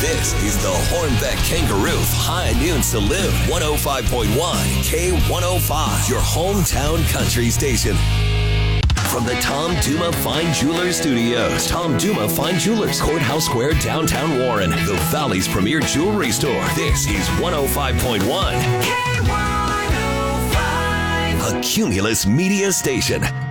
This is the Hornbeck Kangaroo High Noon Saloon, 105.1 K105, your hometown country station. From the Tom Duma Fine Jewelers Studios, Tom Duma Fine Jewelers, Courthouse Square, downtown Warren, the Valley's premier jewelry store. This is 105.1 K105, a Cumulus Media Station.